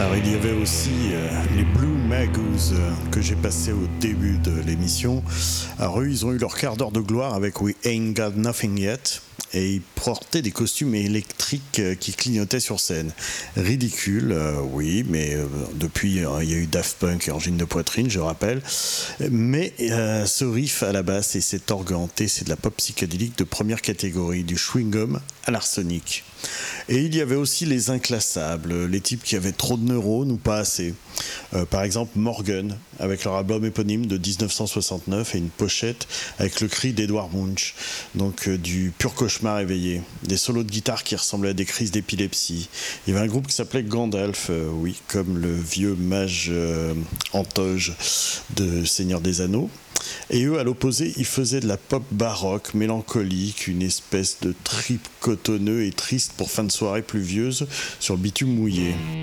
Alors il y avait aussi les Blue Magoos que j'ai passé au début de l'émission. Alors eux, ils ont eu leur quart d'heure de gloire avec We Ain't Got Nothing Yet. Et ils portaient des costumes électriques qui clignotaient sur scène. Ridicule, oui, mais depuis, il y a eu Daft Punk et Angine de Poitrine, je rappelle. Mais ce riff à la basse et cet orgue hanté, c'est de la pop psychédélique de première catégorie, du chewing-gum à l'arsenic. Et il y avait aussi les inclassables, les types qui avaient trop de neurones ou pas assez. Par exemple Morgan, avec leur album éponyme de 1969 et une pochette avec le cri d'Edward Munch. Donc du pur cauchemar éveillé. Des solos de guitare qui ressemblaient à des crises d'épilepsie. Il y avait un groupe qui s'appelait Gandalf, oui, comme le vieux mage Antoge de Seigneur des Anneaux. Et eux, à l'opposé, ils faisaient de la pop baroque, mélancolique, une espèce de trip cotonneux et triste pour fin de soirée pluvieuse sur le bitume mouillé.